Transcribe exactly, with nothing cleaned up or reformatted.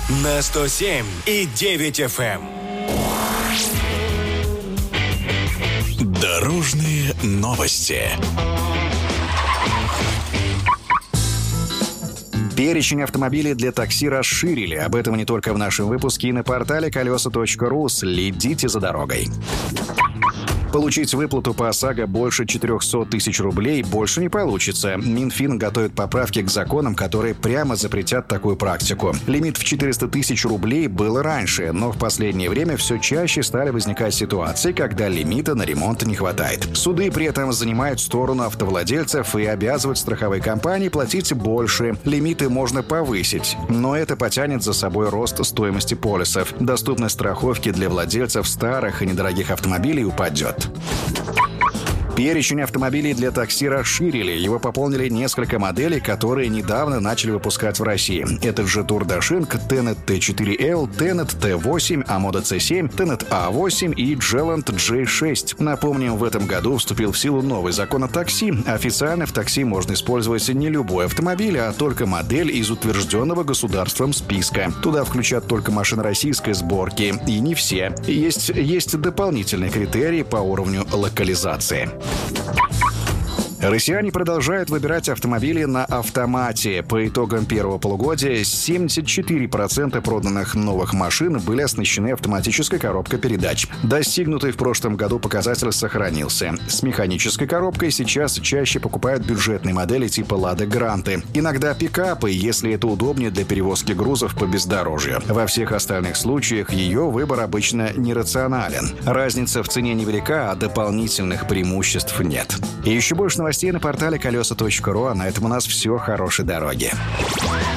на сто семь и девять эф эм. Дорожные новости. Перечень автомобилей для такси расширили. Об этом не только в нашем выпуске и на портале колеса точка ру. Следите за дорогой. Получить выплату по ОСАГО больше четыреста тысяч рублей больше не получится. Минфин готовит поправки к законам, которые прямо запретят такую практику. Лимит в четыреста тысяч рублей был раньше, но в последнее время все чаще стали возникать ситуации, когда лимита на ремонт не хватает. Суды при этом занимают сторону автовладельцев и обязывают страховые компании платить больше. Лимиты можно повысить, но это потянет за собой рост стоимости полисов. Доступность страховки для владельцев старых и недорогих автомобилей упадет. Перечень автомобилей для такси расширили. Его пополнили несколько моделей, которые недавно начали выпускать в России. Это Jetour Dashing, Tenet ти четыре эл, Tenet ти восемь, Amoda си семь, Tenet а восемь и Gelant джей шесть. Напомним, в этом году вступил в силу новый закон о такси. Официально в такси можно использовать не любой автомобиль, а только модель из утвержденного государством списка. Туда включат только машины российской сборки. И не все. Есть, есть дополнительные критерии по уровню локализации. Россияне продолжают выбирать автомобили на автомате. По итогам первого полугодия семьдесят четыре процента проданных новых машин были оснащены автоматической коробкой передач. Достигнутый в прошлом году показатель сохранился. С механической коробкой сейчас чаще покупают бюджетные модели типа «Лада Гранты». Иногда пикапы, если это удобнее для перевозки грузов по бездорожью. Во всех остальных случаях ее выбор обычно нерационален. Разница в цене невелика, а дополнительных преимуществ нет. И еще больше новостей на портале колеса точка ру. А на этом у нас все. Хорошей дороги.